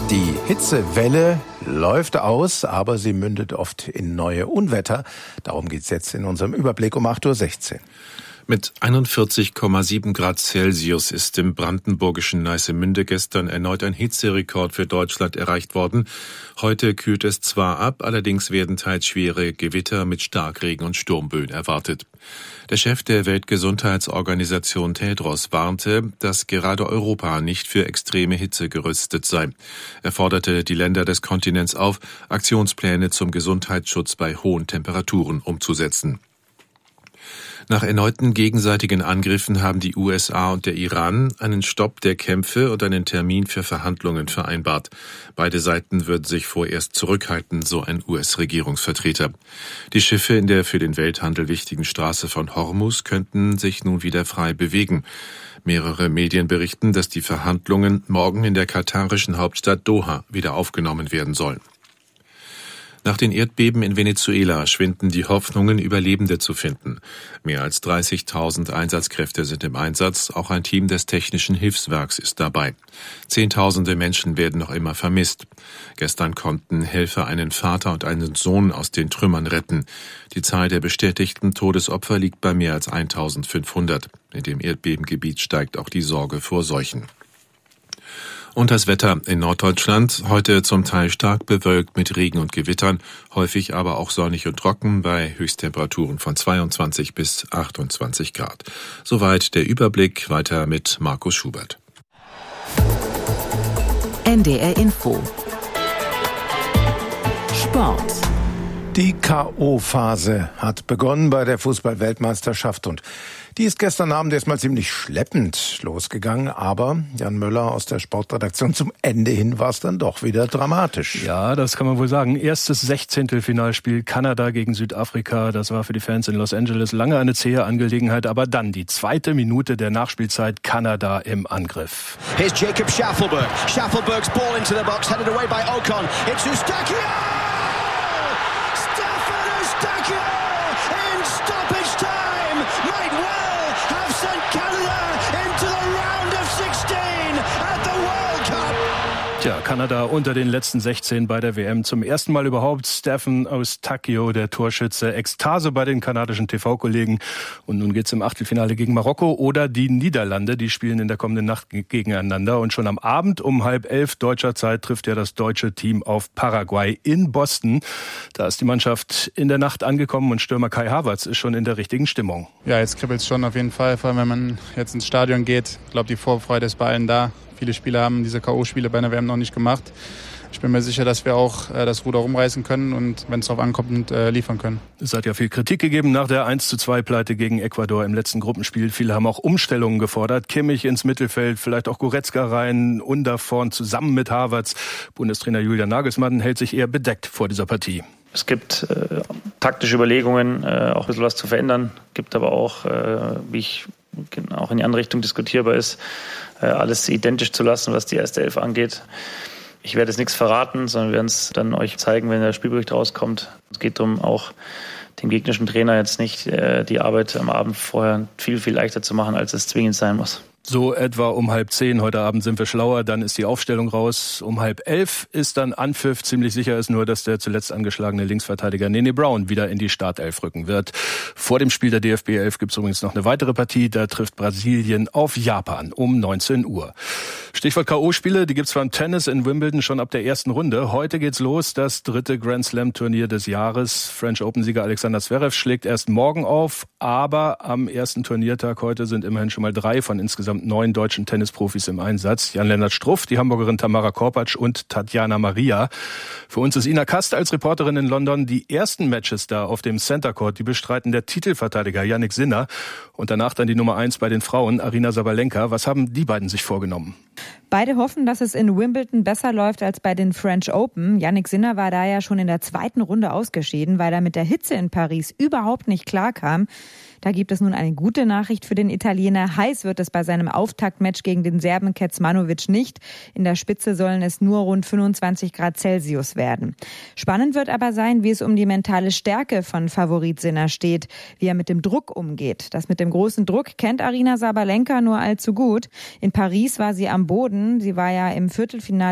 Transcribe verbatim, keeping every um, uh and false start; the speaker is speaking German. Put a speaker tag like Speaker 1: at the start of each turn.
Speaker 1: Die Hitzewelle läuft aus, aber sie mündet oft in neue Unwetter. Darum geht's jetzt in unserem Überblick um acht Uhr sechzehn.
Speaker 2: Mit einundvierzig Komma sieben Grad Celsius ist im brandenburgischen Neissemünde gestern erneut ein Hitzerekord für Deutschland erreicht worden. Heute kühlt es zwar ab, allerdings werden teils schwere Gewitter mit Starkregen und Sturmböen erwartet. Der Chef der Weltgesundheitsorganisation Tedros warnte, dass gerade Europa nicht für extreme Hitze gerüstet sei. Er forderte die Länder des Kontinents auf, Aktionspläne zum Gesundheitsschutz bei hohen Temperaturen umzusetzen. Nach erneuten gegenseitigen Angriffen haben die U S A und der Iran einen Stopp der Kämpfe und einen Termin für Verhandlungen vereinbart. Beide Seiten würden sich vorerst zurückhalten, so ein U S-Regierungsvertreter. Die Schiffe in der für den Welthandel wichtigen Straße von Hormuz könnten sich nun wieder frei bewegen. Mehrere Medien berichten, dass die Verhandlungen morgen in der katarischen Hauptstadt Doha wieder aufgenommen werden sollen. Nach den Erdbeben in Venezuela schwinden die Hoffnungen, Überlebende zu finden. Mehr als dreißigtausend Einsatzkräfte sind im Einsatz, auch ein Team des Technischen Hilfswerks ist dabei. Zehntausende Menschen werden noch immer vermisst. Gestern konnten Helfer einen Vater und einen Sohn aus den Trümmern retten. Die Zahl der bestätigten Todesopfer liegt bei mehr als eintausendfünfhundert. In dem Erdbebengebiet steigt auch die Sorge vor Seuchen. Und das Wetter in Norddeutschland, heute zum Teil stark bewölkt mit Regen und Gewittern, häufig aber auch sonnig und trocken bei Höchsttemperaturen von zweiundzwanzig bis achtundzwanzig Grad. Soweit der Überblick, weiter mit Markus Schubert.
Speaker 3: N D R Info Sport.
Speaker 1: Die K O-Phase hat begonnen bei der Fußball-Weltmeisterschaft und die ist gestern Abend erstmal ziemlich schleppend losgegangen, aber Jan Möller aus der Sportredaktion, zum Ende hin war es dann doch wieder dramatisch.
Speaker 4: Ja, das kann man wohl sagen. Erstes Sechzehntelfinalspiel Kanada gegen Südafrika, das war für die Fans in Los Angeles lange eine zähe Angelegenheit, aber dann die zweite Minute der Nachspielzeit, Kanada im Angriff.
Speaker 5: Here's Jacob Schaffelberg. Schaffelberg's ball into the box, headed away by Ocon. It's Eustáquio! Stefan Eustáquio in stoppage time might well have sent Canada into the round of sixteen at the World Cup.
Speaker 4: Tja, Kanada unter den letzten sechzehn bei der W M. Zum ersten Mal überhaupt Stefan Eustáquio, der Torschütze. Ekstase bei den kanadischen T V-Kollegen. Und nun geht's im Achtelfinale gegen Marokko oder die Niederlande. Die spielen in der kommenden Nacht gegeneinander. Und schon am Abend um halb elf deutscher Zeit trifft ja das deutsche Team auf Paraguay in Boston. Da ist die Mannschaft in der Nacht angekommen und Stürmer Kai Havertz ist schon in der richtigen Stimmung.
Speaker 6: Ja, jetzt kribbelt's schon auf jeden Fall, vor allem wenn man jetzt ins Stadion geht. Ich glaube, die Vorfreude ist bei allen da. Viele Spieler haben diese K O-Spiele bei einer W M noch nicht gemacht. Ich bin mir sicher, dass wir auch äh, das Ruder rumreißen können und, wenn es darauf ankommt, äh, liefern können.
Speaker 4: Es hat ja viel Kritik gegeben nach der eins zu zwei Pleite gegen Ecuador im letzten Gruppenspiel. Viele haben auch Umstellungen gefordert. Kimmich ins Mittelfeld, vielleicht auch Goretzka rein, Under vorn zusammen mit Havertz. Bundestrainer Julian Nagelsmann hält sich eher bedeckt vor dieser Partie.
Speaker 7: Es gibt äh, taktische Überlegungen, äh, auch ein bisschen was zu verändern. Gibt aber auch, äh, wie ich auch in die andere Richtung diskutierbar ist, äh, alles identisch zu lassen, was die erste Elf angeht. Ich werde jetzt nichts verraten, sondern wir werden es dann euch zeigen, wenn der Spielbericht rauskommt. Es geht darum, auch dem gegnerischen Trainer jetzt nicht äh, die Arbeit am Abend vorher viel, viel leichter zu machen, als es zwingend sein muss.
Speaker 4: So etwa um halb zehn. Heute Abend sind wir schlauer. Dann ist die Aufstellung raus. Um halb elf ist dann Anpfiff. Ziemlich sicher ist nur, dass der zuletzt angeschlagene Linksverteidiger Nene Brown wieder in die Startelf rücken wird. Vor dem Spiel der D F B elf gibt es übrigens noch eine weitere Partie. Da trifft Brasilien auf Japan um neunzehn Uhr. Stichwort K O-Spiele. Die gibt's beim Tennis in Wimbledon schon ab der ersten Runde. Heute geht's los. Das dritte Grand Slam-Turnier des Jahres. French Open-Sieger Alexander Zverev schlägt erst morgen auf. Aber am ersten Turniertag heute sind immerhin schon mal drei von insgesamt neun deutschen Tennisprofis im Einsatz. Jan-Lennart Struff, die Hamburgerin Tamara Korpatsch und Tatjana Maria. Für uns ist Ina Kast als Reporterin in London. Die ersten Matches da auf dem Center Court, die bestreiten der Titelverteidiger Yannick Sinner und danach dann die Nummer eins bei den Frauen, Aryna Sabalenka. Was haben die beiden sich vorgenommen?
Speaker 8: Beide hoffen, dass es in Wimbledon besser läuft als bei den French Open. Yannick Sinner war da ja schon in der zweiten Runde ausgeschieden, weil er mit der Hitze in Paris überhaupt nicht klarkam. Da gibt es nun eine gute Nachricht für den Italiener. Heiß wird es bei seinem Auftaktmatch gegen den Serben Kecmanovic nicht. In der Spitze sollen es nur rund fünfundzwanzig Grad Celsius werden. Spannend wird aber sein, wie es um die mentale Stärke von Favorit Sinner steht, wie er mit dem Druck umgeht. Das mit dem großen Druck kennt Aryna Sabalenka nur allzu gut. In Paris war sie am Boden. Sie war ja im Viertelfinale